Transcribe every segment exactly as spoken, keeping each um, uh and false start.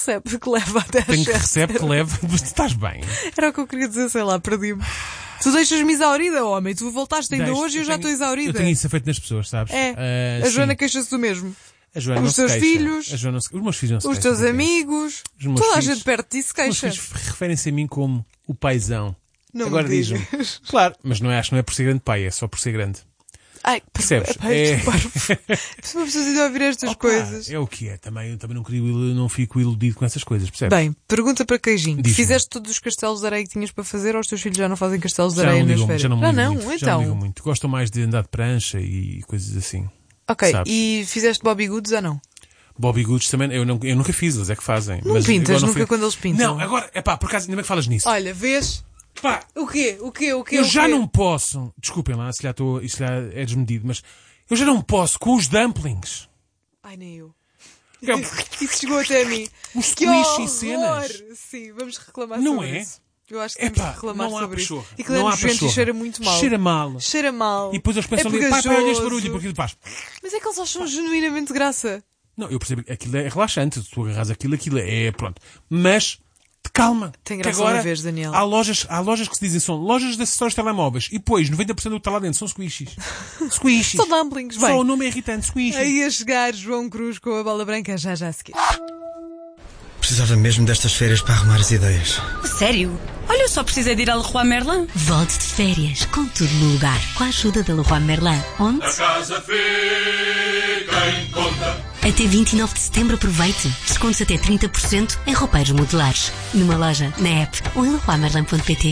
recebe, que leva até às Tenho que sete. recebe, que leva. Mas tu estás bem. Era o que eu queria dizer, sei lá, perdi-me. Tu deixas-me exaurida, homem. Tu voltaste ainda Deixo, hoje e eu já tenho- estou exaurida. Eu tenho isso feito nas pessoas, sabes? É. Ah, a Joana sim. queixa-se do mesmo. A Joana Os não se teus queixa. filhos, A Joana não se- Os meus filhos não se Os queixam, teus porquê? amigos. Os meus Toda a filhos- gente perto disso Os meus queixa. filhos referem-se a mim como o paizão. Não me Agora digas. diz-me. Claro, mas não é, acho que não é por ser grande pai, é só por ser grande. Ai, Percebes? Pai, É- Se uma pessoa de ouvir estas Opa, coisas. É o que é. Também, eu também não, queria, não fico iludido com essas coisas, percebes? Bem, pergunta para Queijinho. Diz-me. Fizeste todos os castelos de areia que tinhas para fazer ou os teus filhos já não fazem castelos de já areia não nas ligam, férias? já não me ah, ligam não? muito, já Então. não ligam muito. Gostam mais de andar de prancha e coisas assim. Ok, sabes? e fizeste Bobby Goods ou não? Bobby Goods também, eu, não, eu nunca fiz, eles é que fazem. Não mas pintas agora nunca fui- quando eles pintam? Não, agora, é pá, por acaso, ainda bem que falas nisso. Olha, vês? Pá, O quê? O quê? O quê? eu o já quê? não posso, desculpem lá, se já estou, isso já é desmedido, mas eu já não posso com os dumplings. Ai, nem eu. Que é um- Isso chegou até a mim. Os Que squish horror! e cenas. Sim, vamos reclamar Não sobre é? isso. Eu acho que temos Epá, que reclamar não há sobre isso. pachorra. E que é Não há nojento e pachorra. cheira muito mal. Cheira mal. Cheira mal. E depois eles pensam é ali, pá, pá, olha este pegajoso. barulho, porque faz. Mas é que eles acham genuinamente graça. Não, eu percebo que aquilo é relaxante, se tu agarras aquilo, aquilo é pronto. Mas, de calma. Tem que graça agora uma vez, Daniel. Há lojas, há lojas que se dizem são lojas de acessórios de telemóveis e depois noventa por cento do que está lá dentro são squishies. Squishies. São dumplings, bem. Só o nome é irritante, squishies. Aí a chegar João Cruz com a bola branca já já a seguir. Precisava mesmo destas férias para arrumar as ideias. Sério? Olha, eu só precisei de ir ao Leroy Merlin. Volte de férias, com tudo no lugar, com a ajuda da Leroy Merlin. Onde? A casa fica em conta. Até vinte e nove de setembro aproveite. Descontos até trinta por cento em roupeiros modulares. Numa loja, na app ou em leroy merlin ponto pt.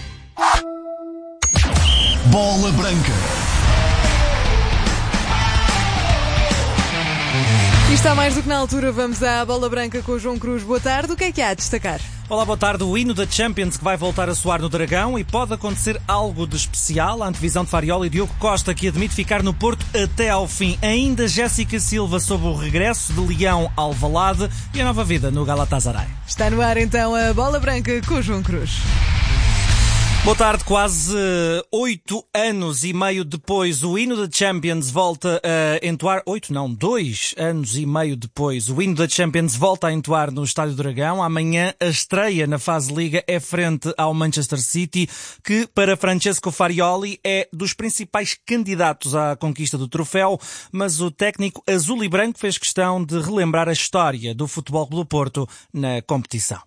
Bola Branca. E está mais do que na altura, vamos à bola branca com o João Cruz. Boa tarde, o que é que há a destacar? Olá, boa tarde. O hino da Champions que vai voltar a soar no Dragão e pode acontecer algo de especial. A antevisão de Fariola e Diogo Costa, que admite ficar no Porto até ao fim. Ainda Jéssica Silva sobre o regresso de Leão ao Alvalade e a nova vida no Galatasaray. Está no ar então a bola branca com o João Cruz. Boa tarde, quase oito anos e meio depois, o hino da Champions volta a entoar, oito não, dois anos e meio depois, o hino da Champions volta a entoar no Estádio do Dragão. Amanhã a estreia na fase Liga é frente ao Manchester City, que para Francesco Farioli é dos principais candidatos à conquista do troféu, mas o técnico azul e branco fez questão de relembrar a história do Futebol Clube do Porto na competição.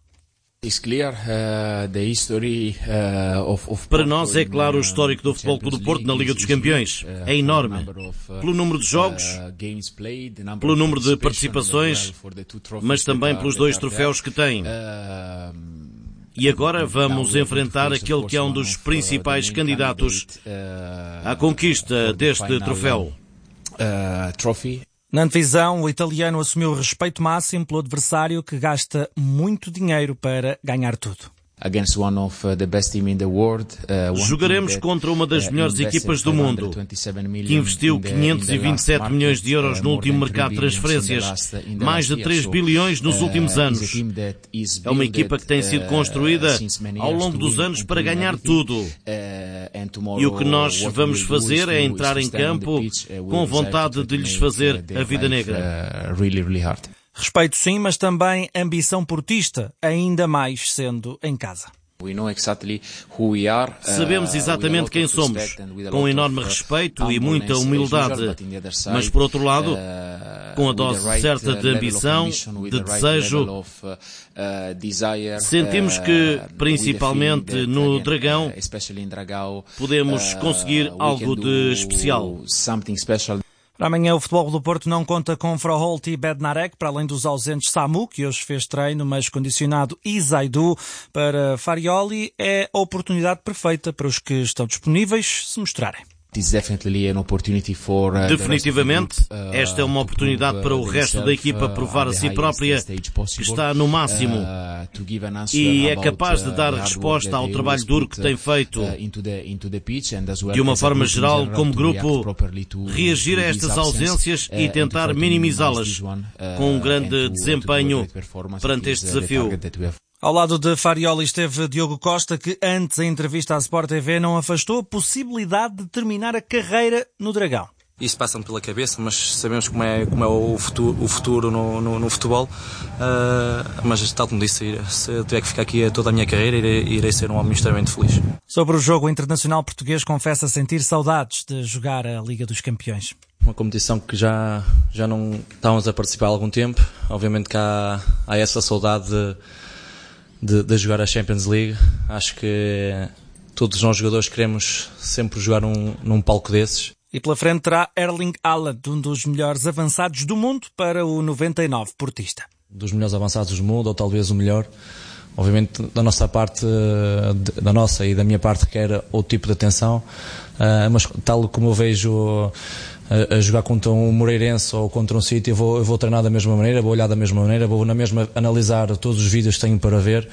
Para nós é claro o histórico do Futebol Clube do Porto na Liga dos Campeões. É enorme. Pelo número de jogos, pelo número de participações, mas também pelos dois troféus que tem. E agora vamos enfrentar aquele que é um dos principais candidatos à conquista deste troféu. Na antevisão, o italiano assumiu o respeito máximo pelo adversário que gasta muito dinheiro para ganhar tudo. Jogaremos contra uma das melhores equipas do mundo, que investiu quinhentos e vinte e sete milhões de euros no último mercado de transferências, mais de três bilhões nos últimos anos. É uma equipa que tem sido construída ao longo dos anos para ganhar tudo. E o que nós vamos fazer é entrar em campo com vontade de lhes fazer a vida negra. Respeito sim, mas também ambição portista, ainda mais sendo em casa. Sabemos exatamente quem somos, com enorme respeito e muita humildade, mas por outro lado, com a dose certa de ambição, de desejo, sentimos que, principalmente no Dragão, podemos conseguir algo de especial. Para amanhã o Futebol do Porto não conta com Froholt e Bednarek, para além dos ausentes Samu, que hoje fez treino, mas condicionado, e Zaidu. Para Farioli é a oportunidade perfeita para os que estão disponíveis se mostrarem. Definitivamente, esta é uma oportunidade para o resto da equipa provar a si própria que está no máximo e é capaz de dar resposta ao trabalho duro que tem feito. De uma forma geral, como grupo, reagir a estas ausências e tentar minimizá-las com um grande desempenho perante este desafio. Ao lado de Farioli esteve Diogo Costa, que antes, em entrevista à Sport T V, não afastou a possibilidade de terminar a carreira no Dragão. Isso passa-me pela cabeça, mas sabemos como é, como é o futuro, o futuro no, no, no futebol. Uh, mas, tal como disse, se eu tiver que ficar aqui toda a minha carreira, irei, irei ser um homem extremamente feliz. Sobre o jogo, o internacional português confessa sentir saudades de jogar a Liga dos Campeões. Uma competição que já, já não estávamos a participar há algum tempo. Obviamente que há, há essa saudade de, de, de jogar a Champions League. Acho que todos nós jogadores queremos sempre jogar um, num palco desses. E pela frente terá Erling Haaland, um dos melhores avançados do mundo para o noventa e nove portista. Dos melhores avançados do mundo, ou talvez o melhor. Obviamente, da nossa parte, da nossa e da minha parte, requer outro tipo de atenção. Mas tal como eu vejo a, a jogar contra um Moreirense ou contra um City, eu vou, eu vou treinar da mesma maneira, vou olhar da mesma maneira, vou na mesma analisar todos os vídeos que tenho para ver.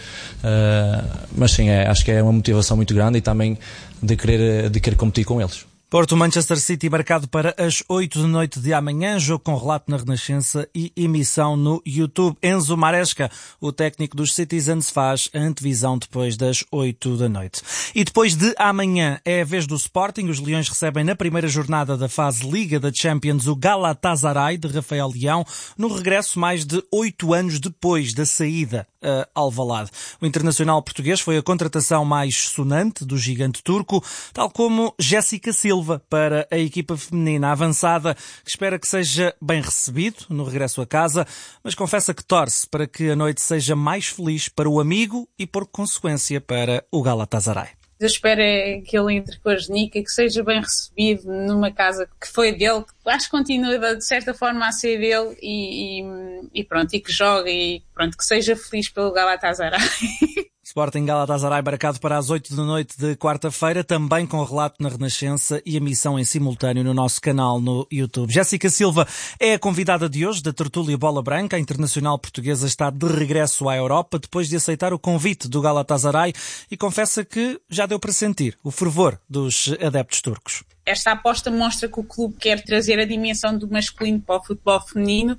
Mas sim, é, acho que é uma motivação muito grande e também de querer, de querer competir com eles. Porto-Manchester City marcado para as oito da noite de amanhã, jogo com relato na Renascença e emissão no YouTube. Enzo Maresca, o técnico dos Citizens, faz a antevisão depois das oito da noite. E depois de amanhã é a vez do Sporting. Os Leões recebem na primeira jornada da fase Liga da Champions o Galatasaray de Rafael Leão, no regresso mais de oito anos depois da saída a Alvalade. O internacional português foi a contratação mais sonante do gigante turco, tal como Jéssica Silva para a equipa feminina avançada, que espera que seja bem recebido no regresso a casa, mas confessa que torce para que a noite seja mais feliz para o amigo e, por consequência, para o Galatasaray. Eu espero é que ele entre com a Genica, que seja bem recebido numa casa que foi dele, que acho que continua de certa forma a ser dele e, e, e pronto, e que jogue e pronto, que seja feliz pelo Galatasaray. Sporting Galatasaray marcado para as oito da noite de quarta-feira, também com relato na Renascença e emissão em simultâneo no nosso canal no YouTube. Jéssica Silva é a convidada de hoje da Tertúlia Bola Branca. A internacional portuguesa está de regresso à Europa depois de aceitar o convite do Galatasaray e confessa que já deu para sentir o fervor dos adeptos turcos. Esta aposta mostra que o clube quer trazer a dimensão do masculino para o futebol feminino.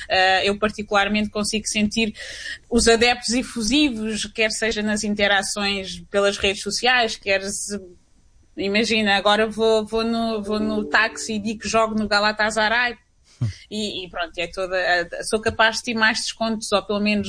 Eu particularmente consigo sentir os adeptos efusivos, quer seja nas interações pelas redes sociais, quer se... Imagina, agora vou, vou, no, vou no táxi e digo que jogo no Galatasaray. E, e pronto, é toda, sou capaz de ter mais descontos, ou pelo menos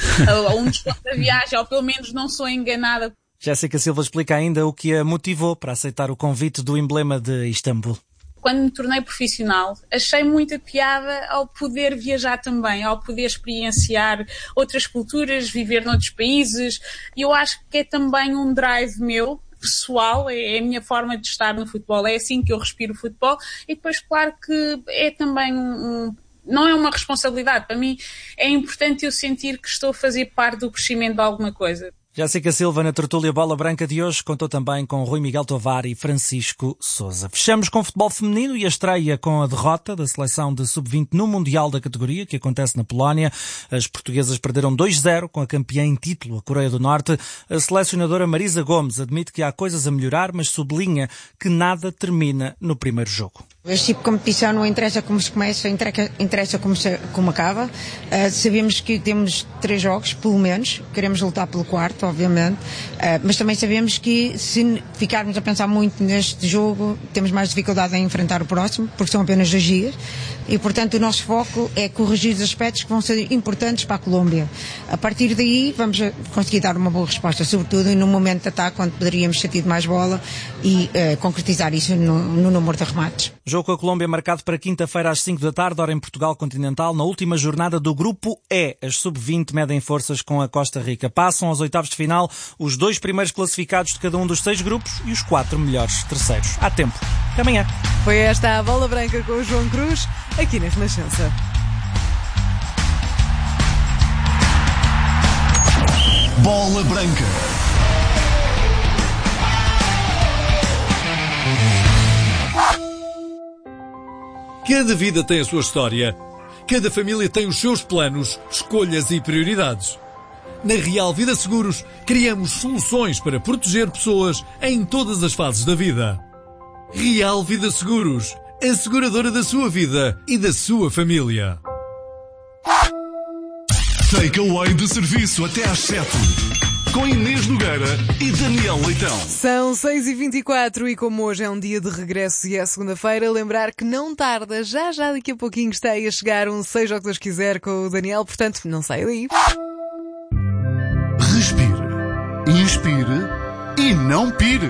ou um desconto da viagem, ou pelo menos não sou enganada. Jéssica Silva explica ainda o que a motivou para aceitar o convite do emblema de Istambul. Quando me tornei profissional, achei muita piada ao poder viajar também, ao poder experienciar outras culturas, viver noutros países. E eu acho que é também um drive meu, pessoal, é a minha forma de estar no futebol, é assim que eu respiro o futebol. E depois, claro que é também um... um não é uma responsabilidade. Para mim é importante eu sentir que estou a fazer parte do crescimento de alguma coisa. Jéssica Silva, na Tertúlia Bola Branca de hoje, contou também com Rui Miguel Tovar e Francisco Sousa. Fechamos com futebol feminino e a estreia com a derrota da seleção de sub vinte no Mundial da categoria, que acontece na Polónia. As portuguesas perderam dois a zero com a campeã em título, a Coreia do Norte. A selecionadora Marisa Gomes admite que há coisas a melhorar, mas sublinha que nada termina no primeiro jogo. Este tipo de competição não interessa como se começa, interessa como, se, como acaba. Uh, sabemos que temos três jogos, pelo menos. Queremos lutar pelo quarto, obviamente. Uh, mas também sabemos que se ficarmos a pensar muito neste jogo, temos mais dificuldade em enfrentar o próximo, porque são apenas dois dias. E, portanto, o nosso foco é corrigir os aspectos que vão ser importantes para a Colômbia. A partir daí, vamos conseguir dar uma boa resposta, sobretudo no momento de ataque, onde poderíamos ter tido mais bola e uh, concretizar isso no, no número de remates. Jogo com a Colômbia marcado para quinta-feira às cinco da tarde, hora em Portugal continental, na última jornada do Grupo E. As sub vinte medem forças com a Costa Rica. Passam aos oitavos de final os dois primeiros classificados de cada um dos seis grupos e os quatro melhores terceiros. Há tempo. Até amanhã. Foi esta a Bola Branca com o João Cruz, aqui na Renascença. Bola Branca. Cada vida tem a sua história. Cada família tem os seus planos, escolhas e prioridades. Na Real Vida Seguros, criamos soluções para proteger pessoas em todas as fases da vida. Real Vida Seguros, a seguradora da sua vida e da sua família. Takeaway de serviço até às sete. com Inês Nogueira e Daniel Leitão. São seis e vinte e quatro e como hoje é um dia de regresso e é segunda-feira, lembrar que não tarda, já já daqui a pouquinho está aí a chegar um Seja o que Deus quiser com o Daniel, portanto não saia daí. Respire, inspire e não pire.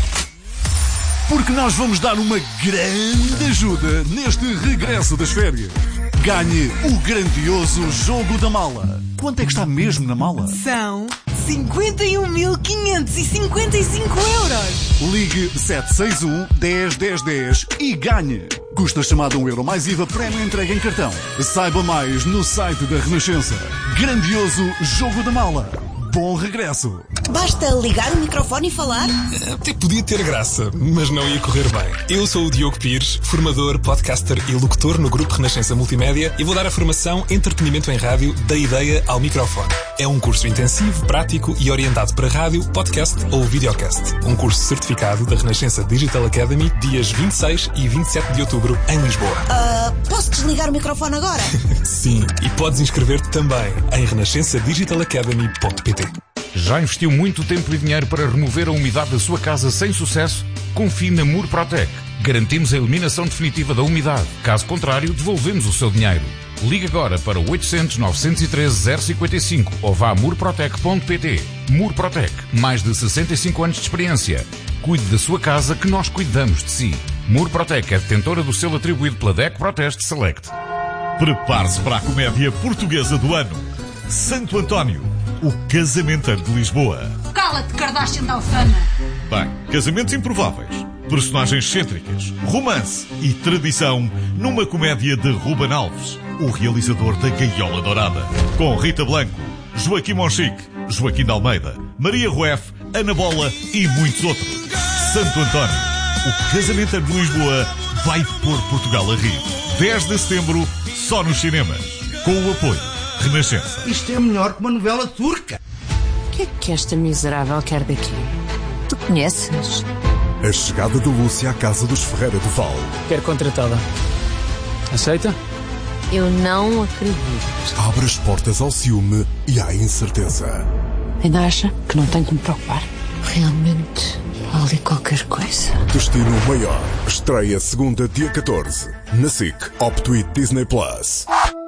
Porque nós vamos dar uma grande ajuda neste regresso das férias. Ganhe o grandioso Jogo da Mala. Quanto é que está mesmo na mala? São cinquenta e um mil quinhentos e cinquenta e cinco euros. Ligue sete seis um, dez, dez, dez e ganhe. Custa chamada um euro mais I V A, prémio entrega em cartão. Saiba mais no site da Renascença. Grandioso Jogo da Mala. Bom regresso. Basta ligar o microfone e falar? Até podia ter graça, mas não ia correr bem. Eu sou o Diogo Pires, formador, podcaster e locutor no Grupo Renascença Multimédia e vou dar a formação Entretenimento em Rádio da Ideia ao Microfone. É um curso intensivo, prático e orientado para rádio, podcast ou videocast. Um curso certificado da Renascença Digital Academy, dias vinte e seis e vinte e sete de outubro, em Lisboa. Uh, posso desligar o microfone agora? Sim, e podes inscrever-te também em renascença digital academy ponto pt. Já investiu muito tempo e dinheiro para remover a umidade da sua casa sem sucesso? Confie na Murprotec. Garantimos a eliminação definitiva da umidade. Caso contrário, devolvemos o seu dinheiro. Ligue agora para oitocentos, novecentos e treze, zero cinquenta e cinco ou vá a murprotec ponto pt. Murprotec. Mais de sessenta e cinco anos de experiência. Cuide da sua casa que nós cuidamos de si. Murprotec é detentora do selo atribuído pela D E C Proteste Select. Prepare-se para a comédia portuguesa do ano. Santo António. O Casamenteiro de Lisboa. Cala-te, Kardashian da Alfama! Bem, casamentos improváveis, personagens excêntricas, romance e tradição numa comédia de Ruben Alves, o realizador da Gaiola Dourada. Com Rita Blanco, Joaquim Monchique, Joaquim de Almeida, Maria Rueff, Ana Bola e muitos outros. Santo António. O Casamenteiro de Lisboa vai pôr Portugal a rir. dez de setembro, só nos cinemas. Com o apoio Renascença. Isto é melhor que uma novela turca. O que é que esta miserável quer daqui? Tu conheces? A chegada de Lúcia à casa dos Ferreira do Val. Quer contratada. Aceita? Eu não acredito. Abre as portas ao ciúme e à incerteza. Ainda acha que não tenho que me preocupar? Realmente, há ali qualquer coisa. Destino Maior. Estreia segunda, dia catorze. Na S I C, Optwit Disney Plus.